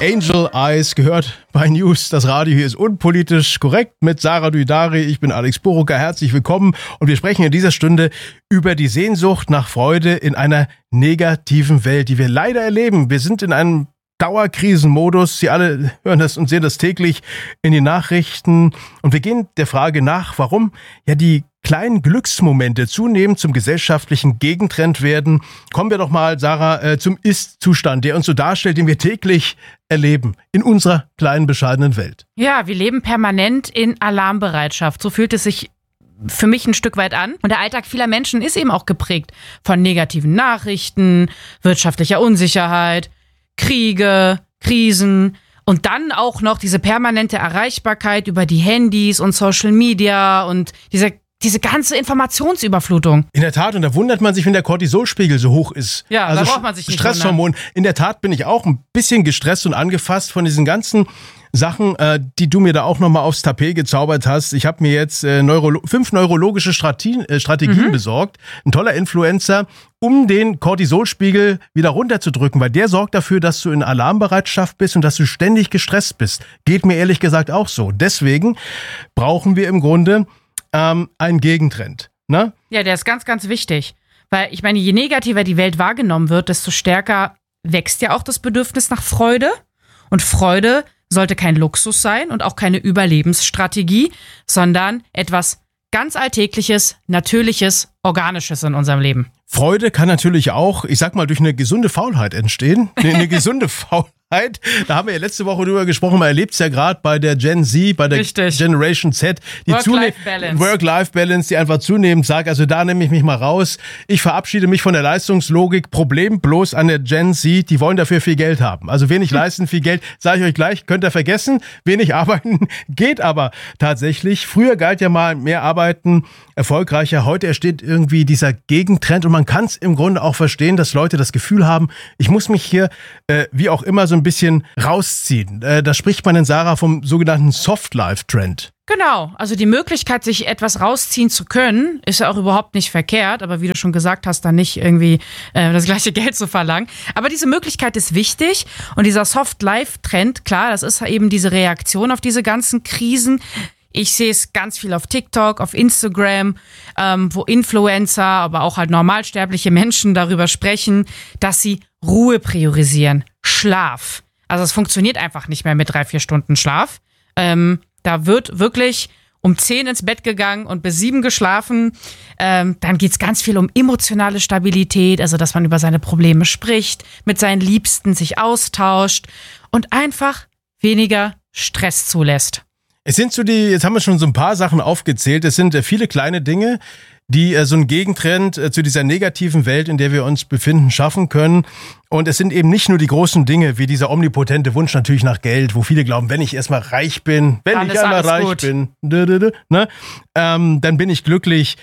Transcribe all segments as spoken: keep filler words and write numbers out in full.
Angel Eyes gehört bei News. Das Radio hier ist unpolitisch korrekt mit Sarah Düdari. Ich bin Alex Burucker. Herzlich willkommen. Und wir sprechen in dieser Stunde über die Sehnsucht nach Freude in einer negativen Welt, die wir leider erleben. Wir sind in einem Dauerkrisenmodus. Sie alle hören das und sehen das täglich in den Nachrichten. Und wir gehen der Frage nach, warum ja die kleinen Glücksmomente zunehmend zum gesellschaftlichen Gegentrend werden. Kommen wir doch mal, Sarah, äh, zum Ist-Zustand, der uns so darstellt, den wir täglich erleben in unserer kleinen, bescheidenen Welt. Ja, wir leben permanent in Alarmbereitschaft. So fühlt es sich für mich ein Stück weit an. Und der Alltag vieler Menschen ist eben auch geprägt von negativen Nachrichten, wirtschaftlicher Unsicherheit, Kriege, Krisen und dann auch noch diese permanente Erreichbarkeit über die Handys und Social Media und diese Diese ganze Informationsüberflutung. In der Tat, und da wundert man sich, wenn der Cortisolspiegel so hoch ist. Ja, also da braucht man sich nicht Stresshormon. wundern. In der Tat bin ich auch ein bisschen gestresst und angefasst von diesen ganzen Sachen, äh, die du mir da auch nochmal aufs Tapet gezaubert hast. Ich habe mir jetzt äh, Neuro- fünf neurologische Strategien, äh, Strategien mhm. besorgt. Ein toller Influencer, um den Cortisolspiegel wieder runterzudrücken, weil der sorgt dafür, dass du in Alarmbereitschaft bist und dass du ständig gestresst bist. Geht mir ehrlich gesagt auch so. Deswegen brauchen wir im Grunde ähm, einen Gegentrend. Ne? Ja, der ist ganz, ganz wichtig. Weil ich meine, je negativer die Welt wahrgenommen wird, desto stärker wächst ja auch das Bedürfnis nach Freude. Und Freude sollte kein Luxus sein und auch keine Überlebensstrategie, sondern etwas ganz Alltägliches, Natürliches, Organisches in unserem Leben. Freude kann natürlich auch, ich sag mal, durch eine gesunde Faulheit entstehen. Eine gesunde Faulheit. Da haben wir ja letzte Woche drüber gesprochen, man erlebt es ja gerade bei der Gen Z, bei der Richtig. Generation Z. Die Work-Life-Balance. Work-Life-Balance, die einfach zunehmend sagt, also da nehme ich mich mal raus. Ich verabschiede mich von der Leistungslogik. Problem bloß an der Gen Z, die wollen dafür viel Geld haben. Also wenig leisten, viel Geld, sage ich euch gleich, könnt ihr vergessen. Wenig arbeiten geht aber tatsächlich. Früher galt ja mal mehr arbeiten, erfolgreicher. Heute entsteht irgendwie dieser Gegentrend und man kann es im Grunde auch verstehen, dass Leute das Gefühl haben, ich muss mich hier äh, wie auch immer so ein bisschen rausziehen. Äh, da spricht man in Sarah vom sogenannten Soft-Life-Trend. Genau, also die Möglichkeit, sich etwas rausziehen zu können, ist ja auch überhaupt nicht verkehrt, aber wie du schon gesagt hast, dann nicht irgendwie äh, das gleiche Geld zu verlangen. Aber diese Möglichkeit ist wichtig und dieser Soft-Life-Trend, klar, das ist eben diese Reaktion auf diese ganzen Krisen. Ich sehe es ganz viel auf TikTok, auf Instagram, ähm, wo Influencer, aber auch halt normalsterbliche Menschen darüber sprechen, dass sie Ruhe priorisieren, Schlaf. Also es funktioniert einfach nicht mehr mit drei, vier Stunden Schlaf. Ähm, da wird wirklich um zehn ins Bett gegangen und bis sieben geschlafen. Ähm, dann geht's ganz viel um emotionale Stabilität, also dass man über seine Probleme spricht, mit seinen Liebsten sich austauscht und einfach weniger Stress zulässt. Es sind so die, jetzt haben wir schon so ein paar Sachen aufgezählt, es sind äh, viele kleine Dinge, die äh, so einen Gegentrend äh, zu dieser negativen Welt, in der wir uns befinden, schaffen können. Und es sind eben nicht nur die großen Dinge, wie dieser omnipotente Wunsch natürlich nach Geld, wo viele glauben, wenn ich erstmal reich bin, wenn Dann ich ist einmal alles reich gut. bin, dü, dü, dü, ne, ähm, dann bin ich glücklich.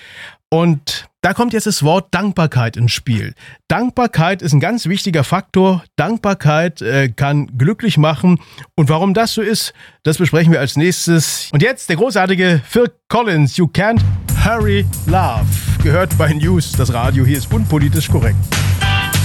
Und da kommt jetzt das Wort Dankbarkeit ins Spiel. Dankbarkeit ist ein ganz wichtiger Faktor. Dankbarkeit äh, kann glücklich machen. Und warum das so ist, das besprechen wir als nächstes. Und jetzt der großartige Phil Collins, You Can't Hurry Love. Gehört bei News, das Radio hier ist unpolitisch korrekt.